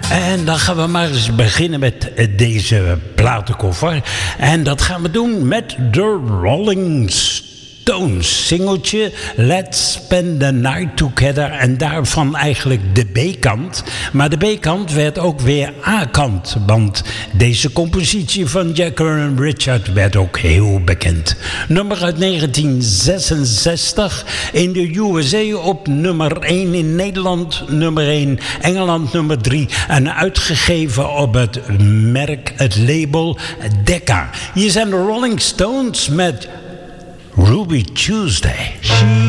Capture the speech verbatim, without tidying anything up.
En dan gaan we maar eens beginnen met deze platenkoffer. En dat gaan we doen met The Rolling Stones. Singeltje Let's Spend the Night Together. En daarvan eigenlijk de B-kant. Maar de B-kant werd ook weer A-kant. Want deze compositie van Jagger en Richard werd ook heel bekend. Nummer uit negentien zesenzestig. In de U S A op nummer één. In Nederland nummer één. Engeland nummer drie. En uitgegeven op het merk, het label Decca. Hier zijn de Rolling Stones met Ruby Tuesday. She